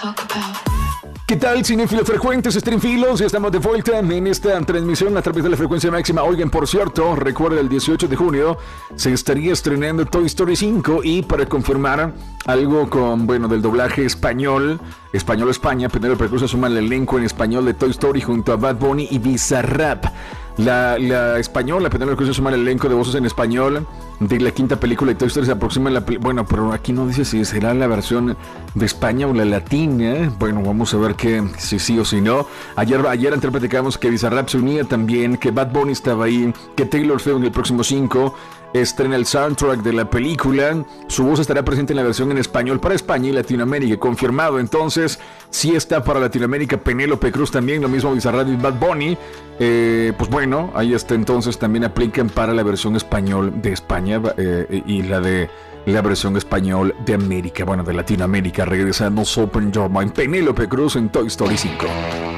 ¿Qué tal, cinéfilos frecuentes, streamfilos? Ya estamos de vuelta en esta transmisión a través de la frecuencia máxima. Oigan, por cierto, recuerda, el 18 de junio se estaría estrenando Toy Story 5 y para confirmar algo con, bueno, del doblaje español España, Penélope Cruz suma el elenco en español de Toy Story junto a Bad Bunny y Bizarrap. La española, Penélope Cruz suma el elenco de voces en español de la quinta película de Toy Story. Se aproxima bueno, pero aquí no dice si será la versión de España o la latina. Bueno, vamos a ver si sí o si no. Ayer antes platicamos que Bizarrap se unía también, que Bad Bunny estaba ahí, que Taylor Swift en el próximo 5 estrena el soundtrack de la película. Su voz estará presente en la versión en español para España y Latinoamérica, confirmado. Entonces, sí está para Latinoamérica Penélope Cruz también, lo mismo Bizarrap y Bad Bunny. Pues bueno, ahí está. Entonces también aplican para la versión español de España y la versión español de América, bueno, de Latinoamérica. Regresamos Open Your Mind, Penélope Cruz en Toy Story 5.